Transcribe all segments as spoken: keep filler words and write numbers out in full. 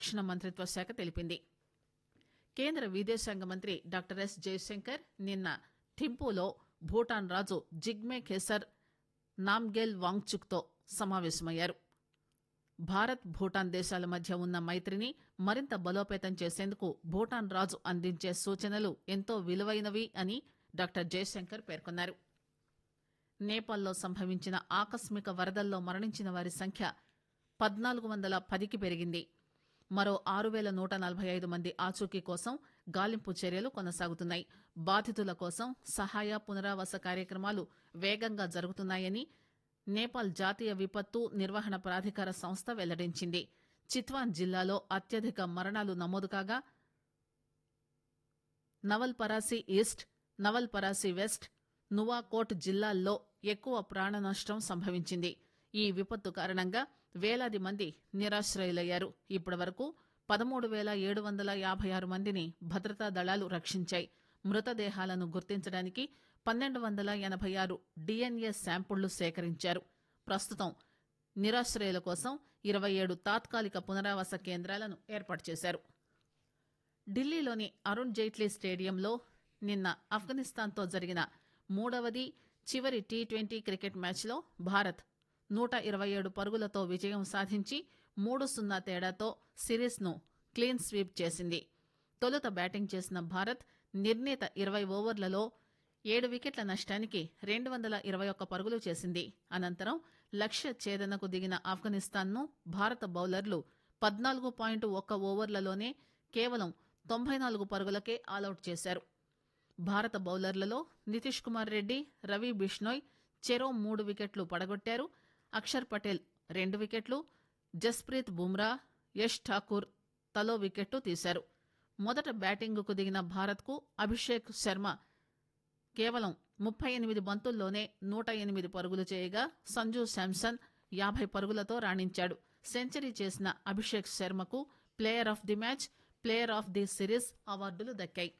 రక్షణ మంత్రిత్వ శాఖ తెలిపింది. కేంద్ర విదేశాంగ మంత్రి డాక్టర్ ఎస్ జయశంకర్ నిన్న థింపూలో భూటాన్ రాజు జిగ్మే ఖేసర్ నామ్గెల్ వాంగ్చుక్ తో సమావేశమయ్యారు. భారత్ భూటాన్ దేశాల మధ్య ఉన్న మైత్రిని మరింత బలోపేతం చేసేందుకు భూటాన్ రాజు అందించే సూచనలు ఎంతో విలువైనవి అని డాక్టర్ జయశంకర్ పేర్కొన్నారు. నేపాల్లో సంభవించిన ఆకస్మిక వరదల్లో మరణించిన వారి సంఖ్య పద్నాలుగు వందల పదికి పెరిగింది. మరో ఆరు పేల నూట నలభై ఐదు మంది ఆచూకీ కోసం గాలింపు చర్యలు కొనసాగుతున్నాయి. బాధితుల కోసం సహాయ పునరావాస కార్యక్రమాలు వేగంగా జరుగుతున్నాయని నేపాల్ జాతీయ విపత్తు నిర్వహణ ప్రాధికార సంస్థ వెల్లడించింది. చిత్వాన్ జిల్లాలో అత్యధిక మరణాలు నమోదు కాగా novel Parasi east, novel Parasi west, Nuwakot జిల్లాల్లో ఎక్కువ ప్రాణ నష్టం సంభవించింది. ఈ విపత్తు కారణంగా వేలాది మంది నిరాశ్రయులయ్యారు. ఇప్పటి వరకు పదమూడు పేల ఏడు వందల యాభై ఆరు మందిని భద్రతా దళాలు రక్షించాయి. మృతదేహాలను గుర్తించడానికి పన్నెండు వందల ఎనభై ఆరు డిఎన్ఏ శాంపుళ్లు సేకరించారు. ప్రస్తుతం నిరాశ్రయుల కోసం ఇరవై ఏడు తాత్కాలిక పునరావాస కేంద్రాలను ఏర్పాటు చేశారు. ఢిల్లీలోని అరుణ్ జైట్లీ స్టేడియంలో నిన్న ఆఫ్ఘనిస్తాన్తో జరిగిన మూడవది చివరి టీ ట్వంటీ క్రికెట్ మ్యాచ్లో భారత్ నూట ఇరవై ఏడు పరుగులతో విజయం సాధించి మూడు సున్నా తేడాతో సిరీస్ను క్లీన్ స్వీప్ చేసింది. తొలుత బ్యాటింగ్ చేసిన భారత్ నిర్ణీత ఇరవై ఓవర్లలో ఏడు వికెట్ల నష్టానికి రెండు వందల ఇరవై ఒక్క పరుగులు చేసింది. అనంతరం లక్ష్య ఛేదనకు దిగిన ఆఫ్ఘనిస్తాన్ను భారత బౌలర్లు పద్నాలుగు పాయింట్ ఒక్క ఓవర్లలోనే కేవలం తొంభై నాలుగు పరుగులకే ఆలౌట్ చేశారు. భారత బౌలర్లలో నితీష్ కుమార్ రెడ్డి, రవి బిష్నోయ్ చెరో మూడు వికెట్లు పడగొట్టారు. అక్షర్ పటేల్ రెండు వికెట్లు, జస్ప్రీత్ బుమ్రా, యష్ ఠాకూర్ తలో వికెట్టు తీశారు. మొదట బ్యాటింగుకు దిగిన భారత్కు అభిషేక్ శర్మ కేవలం ముప్పై ఎనిమిది బంతుల్లోనే నూట ఎనిమిది పరుగులు చేయగా సంజు శాంసన్ యాభై పరుగులతో రాణించాడు. సెంచరీ చేసిన Abhishek శర్మకు player of the match, player of the series అవార్డులు దక్కాయి.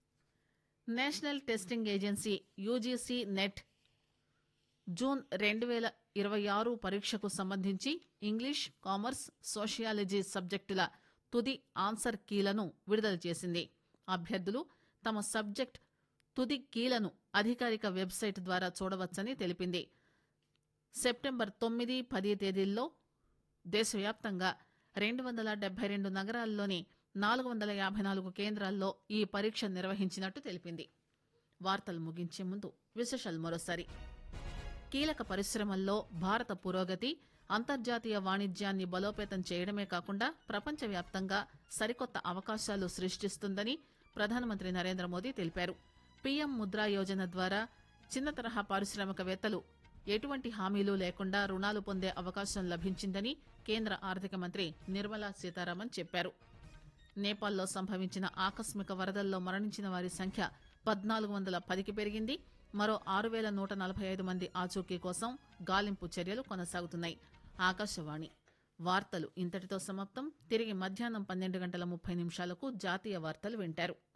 National testing agency UGC net June రెండు పేల ఇరవై ఆరు పరీక్షకు సంబంధించి ఇంగ్లీష్, కామర్స్, సోషియాలజీ సబ్జెక్టుల తుది ఆన్సర్ కీలను విడుదల చేసింది. అభ్యర్థులు తమ సబ్జెక్ట్ తుది కీలను అధికారిక వెబ్సైట్ ద్వారా చూడవచ్చని తెలిపింది. సెప్టెంబర్ తొమ్మిది పది తేదీల్లో దేశవ్యాప్తంగా రెండు వందల డెబ్బై రెండు నగరాల్లోని నాలుగు వందల యాభై నాలుగు కేంద్రాల్లో ఈ పరీక్ష నిర్వహించినట్టు తెలిపింది. వార్తలు ముగించే ముందు విశేషాలు మరోసారి. కీలక పరిశ్రమల్లో భారత పురోగతి అంతర్జాతీయ వాణిజ్యాన్ని బలోపేతం చేయడమే కాకుండా ప్రపంచవ్యాప్తంగా సరికొత్త అవకాశాలు సృష్టిస్తుందని ప్రధానమంత్రి నరేంద్ర మోదీ తెలిపారు. పీఎం ముద్రా యోజన ద్వారా చిన్న తరహా పారిశ్రామికవేత్తలు ఎటువంటి హామీలు లేకుండా రుణాలు పొందే అవకాశం లభించిందని కేంద్ర ఆర్థిక మంత్రి నిర్మలా సీతారామన్ చెప్పారు. నేపాల్లో సంభవించిన ఆకస్మిక వరదల్లో మరణించిన వారి సంఖ్య పద్నాలుగు వందల పదికి పెరిగింది. మరో ఆరు పేల నూట నలభై ఐదు మంది ఆచూకీ కోసం గాలింపు చర్యలు కొనసాగుతున్నాయి. ఆకాశవాణి వార్తలు ఇంతటితో సమాప్తం. తిరిగి మధ్యాహ్నం పన్నెండు గంటల ముప్పై నిమిషాలకు జాతీయ వార్తలు వింటారు.